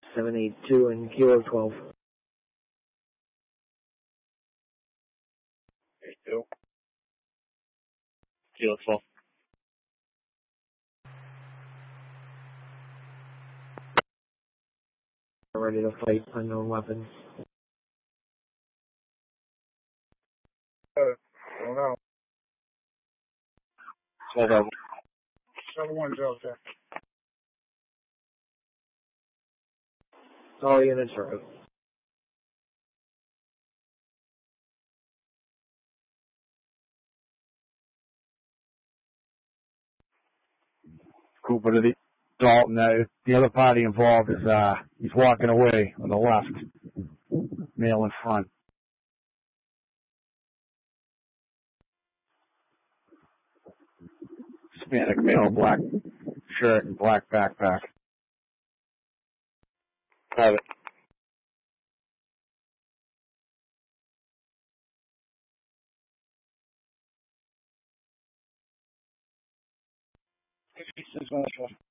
782 and Kilo 12. 82. Kilo 12. Ready to fight unknown weapons. I don't know. 12 level. 7106. All units are out. Cooper to the Dalton. The other party involved is he's walking away on the left. Male in front. Hispanic male, black shirt and black backpack. Private. Since